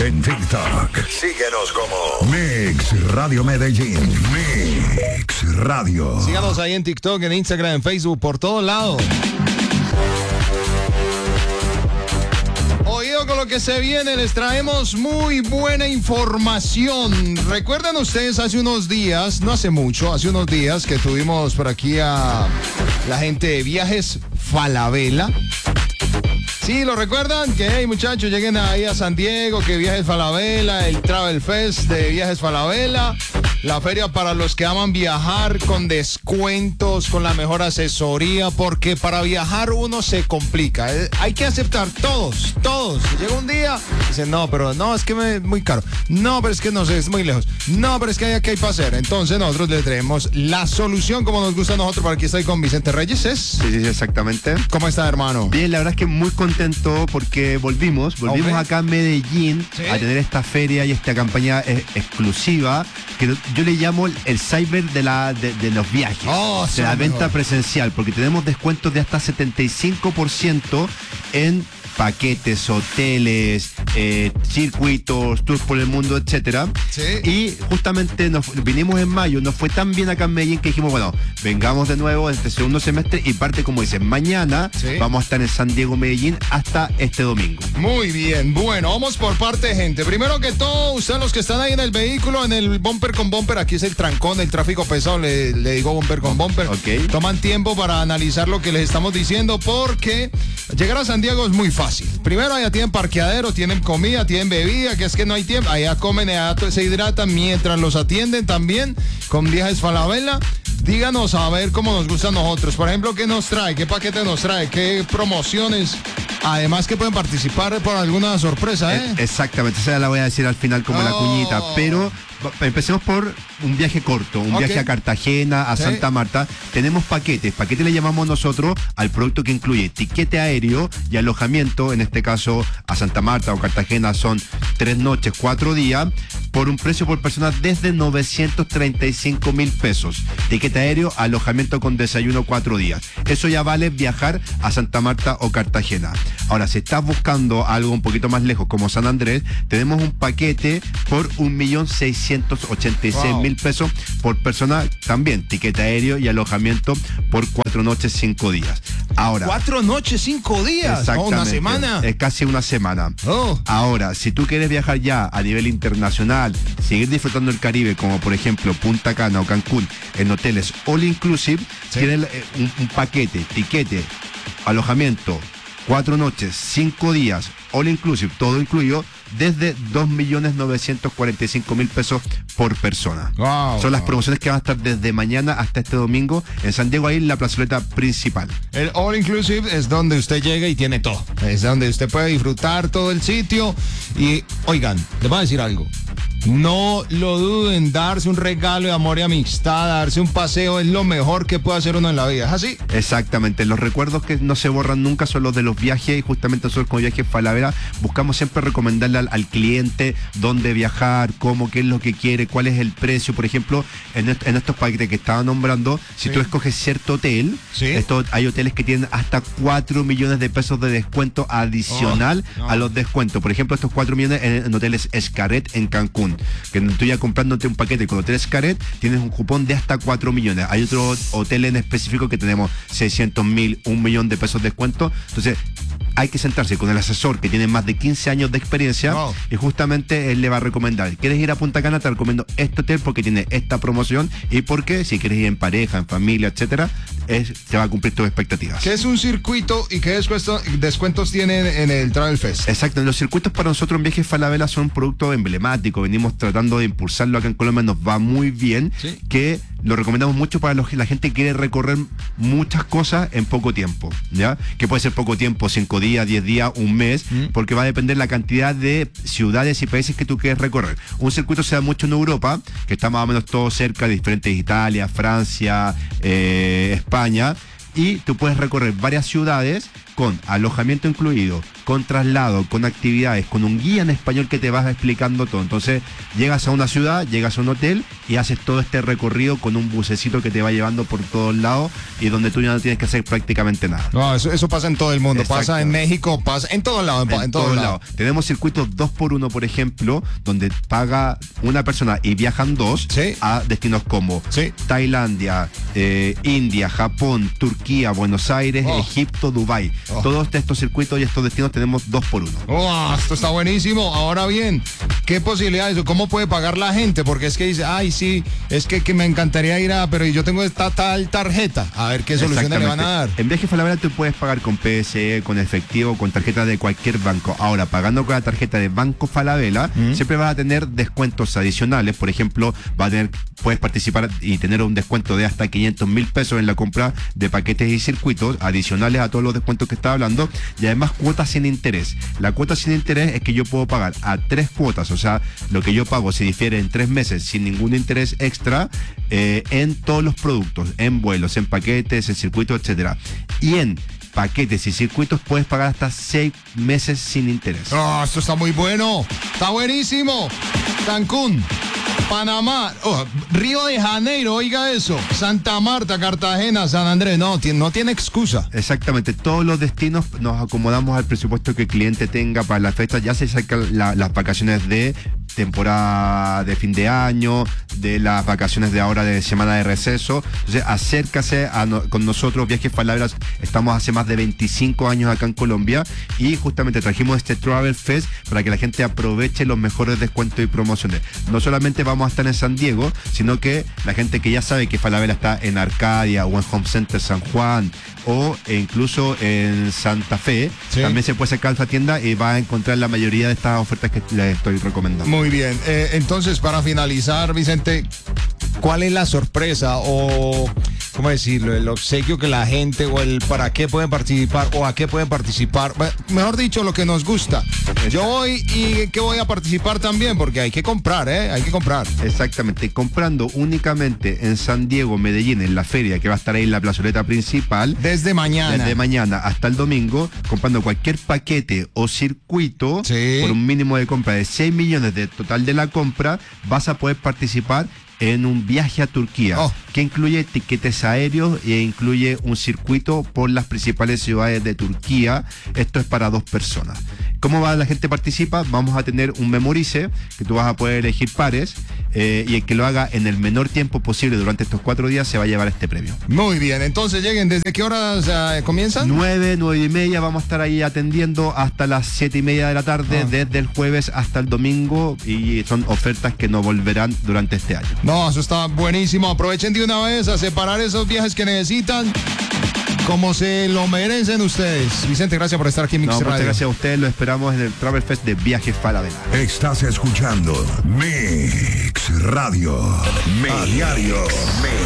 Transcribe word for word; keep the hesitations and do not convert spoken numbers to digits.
en TikTok. Síguenos como Mix Radio Medellín. Mix Radio. Síganos ahí en TikTok, en Instagram, en Facebook, por todos lados. Oído con lo que se viene, les traemos muy buena información. Recuerdan ustedes hace unos días, no hace mucho, hace unos días que tuvimos por aquí a la gente de Viajes Falabella. Sí, ¿lo recuerdan? Que, hey, muchachos, lleguen ahí a San Diego, que Viajes Falabella, el Travel Fest de Viajes Falabella, la feria para los que aman viajar con descuentos, con la mejor asesoría, porque para viajar uno se complica. Eh, hay que aceptar todos, todos. Llega un día, dicen, no, pero no, es que me, es muy caro. No, pero es que no sé, es muy lejos. No, pero es que hay aquí hay para hacer. Entonces nosotros le traemos la solución como nos gusta a nosotros. Para aquí estoy con Vicente Reyes, ¿es? Sí, sí, exactamente. ¿Cómo está, hermano? Bien, la verdad es que muy contento porque volvimos, volvimos okay. acá en Medellín ¿Sí? a tener esta feria y esta campaña eh, exclusiva que yo le llamo el cyber de, la, de, de los viajes, oh, de la venta mejor. presencial, porque tenemos descuentos de hasta setenta y cinco por ciento en paquetes, hoteles, eh, circuitos, tours por el mundo, etcétera. Sí. Y justamente nos vinimos en mayo, nos fue tan bien acá en Medellín que dijimos, bueno, vengamos de nuevo este segundo semestre y parte, como dicen, mañana sí. vamos a estar en San Diego, Medellín hasta este domingo. Muy bien, bueno, vamos por parte, gente. Primero que todo, ustedes los que están ahí en el vehículo, en el bumper con bumper, aquí es el trancón, el tráfico pesado, le, le digo bumper con bumper. Okay. Toman tiempo para analizar lo que les estamos diciendo porque llegar a San Diego es muy fácil. Primero, allá tienen parqueadero, tienen comida, tienen bebida, que es que no hay tiempo. Allá comen, allá se hidratan mientras los atienden también con Viajes Falabella. Díganos a ver cómo nos gusta a nosotros. Por ejemplo, ¿qué nos trae? ¿Qué paquete nos trae? ¿Qué promociones? Además que pueden participar por alguna sorpresa, ¿eh? Exactamente, esa la voy a decir al final como oh. la cuñita, pero empecemos por un viaje corto, un okay. viaje a Cartagena, a sí. Santa Marta. Tenemos paquetes, paquete le llamamos nosotros al producto que incluye tiquete aéreo y alojamiento, en este caso a Santa Marta o Cartagena son tres noches, cuatro días, por un precio por persona desde novecientos treinta y cinco mil pesos. Tiquete aéreo, alojamiento con desayuno cuatro días. Eso ya vale viajar a Santa Marta o Cartagena. Ahora, si estás buscando algo un poquito más lejos como San Andrés, tenemos un paquete por un millón seiscientos ochenta y seis mil pesos por persona, también tiquete aéreo y alojamiento por cuatro noches, cinco días. Ahora, cuatro noches, cinco días, exactamente, oh, una semana. Es casi una semana. Oh. Ahora, si tú quieres viajar ya a nivel internacional, seguir disfrutando el Caribe, como por ejemplo Punta Cana o Cancún, en hoteles all inclusive, sí. tienes un, un paquete, tiquete, alojamiento, cuatro noches, cinco días, all inclusive, todo incluido, desde dos millones novecientos cuarenta y cinco mil pesos por persona. Wow, Son las wow. promociones que van a estar desde mañana hasta este domingo en San Diego, ahí en la plazoleta principal. El All Inclusive es donde usted llega y tiene todo. Es donde usted puede disfrutar todo el sitio. Y, oigan, les voy a decir algo. No lo duden, darse un regalo de amor y amistad, darse un paseo es lo mejor que puede hacer uno en la vida. ¿Es así? Exactamente. Los recuerdos que no se borran nunca son los de los viajes y justamente nosotros como Viajes Falabella buscamos siempre recomendarle al, al cliente dónde viajar, cómo, qué es lo que quiere, cuál es el precio. Por ejemplo, en, est- en estos paquetes que estaba nombrando, si sí. tú escoges cierto hotel, sí. esto, hay hoteles que tienen hasta cuatro millones de pesos de descuento adicional oh, no. a los descuentos. Por ejemplo, estos cuatro millones en, en hoteles Xcaret en Cancún, que tú ya comprándote un paquete con hotel Xcaret tienes un cupón de hasta cuatro millones. Hay otro hotel en específico que tenemos seiscientos mil, un millón de pesos de descuento. Entonces hay que sentarse con el asesor que tiene más de quince años de experiencia wow. y justamente él le va a recomendar, ¿quieres ir a Punta Cana? Te recomiendo este hotel porque tiene esta promoción y porque si quieres ir en pareja, en familia, etcétera, es, te va a cumplir tus expectativas. ¿Qué es un circuito y qué descuentos, descuentos tienen en el Travel Fest? Exacto, los circuitos para nosotros en Viajes Falabella son un producto emblemático, venimos tratando de impulsarlo acá en Colombia, nos va muy bien, ¿sí? Que lo recomendamos mucho para los que la gente quiere recorrer muchas cosas en poco tiempo, ¿ya? Que puede ser poco tiempo, cinco días, diez días, un mes, ¿Mm? porque va a depender la cantidad de ciudades y países que tú quieres recorrer. Un circuito se da mucho en Europa, que está más o menos todo cerca de diferentes Italia, Francia, eh, España, y tú puedes recorrer varias ciudades con alojamiento incluido, con traslado, con actividades, con un guía en español que te vas explicando todo. Entonces llegas a una ciudad, llegas a un hotel y haces todo este recorrido con un bucecito que te va llevando por todos lados y donde tú ya no tienes que hacer prácticamente nada. No, eso, eso pasa en todo el mundo, pasa en México, pasa en todos lados. En, en en todos todos lados. lados. Tenemos circuitos dos por uno, por ejemplo, donde paga una persona y viajan dos sí. a destinos como sí. Tailandia, eh, India, Japón, Turquía, Buenos Aires, oh. Egipto, Dubái. Oh. Todos estos circuitos y estos destinos tenemos dos por uno. Oh, esto está buenísimo. Ahora bien, ¿qué posibilidades? ¿Cómo puede pagar la gente? Porque es que dice, ay, sí, es que, que me encantaría ir a, pero yo tengo esta tal tarjeta. A ver qué soluciones le van a dar. En Viaje Falabella tú puedes pagar con P S E, con efectivo, con tarjeta de cualquier banco. Ahora, pagando con la tarjeta de Banco Falabella, mm. siempre vas a tener descuentos adicionales. Por ejemplo, va a tener, puedes participar y tener un descuento de hasta quinientos mil pesos en la compra de paquetes y circuitos adicionales a todos los descuentos que estaba hablando, y además cuotas sin interés. La cuota sin interés es que yo puedo pagar a tres cuotas, o sea, lo que yo pago se difiere en tres meses sin ningún interés extra eh, en todos los productos, en vuelos, en paquetes, en circuitos, etcétera. Y en paquetes y circuitos puedes pagar hasta seis meses sin interés. Oh, esto está muy bueno, está buenísimo. Cancún, Panamá, oh, Río de Janeiro, oiga eso, Santa Marta, Cartagena, San Andrés, no, no tiene excusa. Exactamente, todos los destinos nos acomodamos al presupuesto que el cliente tenga para la fecha, ya se sacan la, las vacaciones de temporada de fin de año, de las vacaciones de ahora de semana de receso. Entonces acércase a no, con nosotros, Viajes Falabella. Estamos hace más de veinticinco años acá en Colombia y justamente trajimos este Travel Fest para que la gente aproveche los mejores descuentos y promociones. No solamente vamos a estar en San Diego, sino que la gente que ya sabe que Falabella está en Arcadia o en Home Center San Juan o incluso en Santa Fe, sí. también se puede acercar a esta tienda y va a encontrar la mayoría de estas ofertas que les estoy recomendando. Muy bien, eh, entonces para finalizar, Vicente, ¿cuál es la sorpresa o, cómo decirlo, el obsequio que la gente o el para qué pueden participar o a qué pueden participar? Mejor dicho, lo que nos gusta. Yo voy y que voy a participar también porque hay que comprar, ¿eh? Hay que comprar. Exactamente, comprando únicamente en San Diego, Medellín, en la feria que va a estar ahí en la plazoleta principal. Desde mañana. Desde mañana hasta el domingo, comprando cualquier paquete o circuito sí. por un mínimo de compra de seis millones de total de la compra, vas a poder participar en un viaje a Turquía, oh. que incluye tiquetes aéreos e incluye un circuito por las principales ciudades de Turquía. Esto es para dos personas. ¿Cómo va la gente participa? Vamos a tener un memorice que tú vas a poder elegir pares eh, y el que lo haga en el menor tiempo posible durante estos cuatro días se va a llevar este premio. Muy bien, entonces lleguen, ¿desde qué horas uh, comienzan? Nueve, nueve y media, vamos a estar ahí atendiendo hasta las siete y media de la tarde, oh. desde el jueves hasta el domingo, y son ofertas que no volverán durante este año. No, eso está buenísimo. Aprovechen de una vez a separar esos viajes que necesitan como se lo merecen ustedes. Vicente, gracias por estar aquí en Mix no, Radio. Muchas gracias a ustedes. Lo esperamos en el Travel Fest de Viajes Falabella. Estás escuchando Mix Radio. Mix. A diario. Mix.